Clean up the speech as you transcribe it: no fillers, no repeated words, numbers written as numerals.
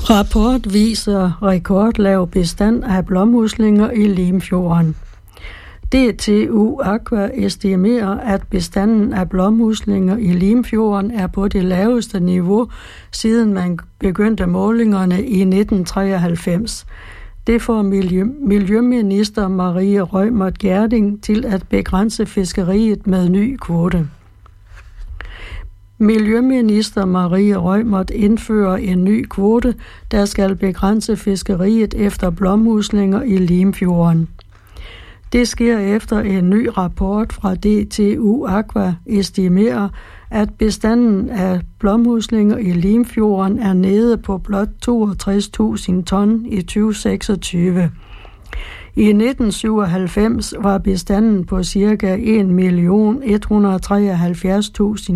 Rapport viser rekordlav bestand af blåmuslinger i Limfjorden. DTU Aqua estimerer, at bestanden af blåmuslinger i Limfjorden er på det laveste niveau, siden man begyndte målingerne i 1993. Det får Miljøminister Marie Reumert Gjerding til at begrænse fiskeriet med ny kvote. Miljøminister Marie Reumert indfører en ny kvote, der skal begrænse fiskeriet efter blåmuslinger i Limfjorden. Det sker efter en ny rapport fra DTU Aqua estimerer, at bestanden af blåmuslinger i Limfjorden er nede på blot 62.000 ton i 2026. I 1997 var bestanden på ca. 1.173.000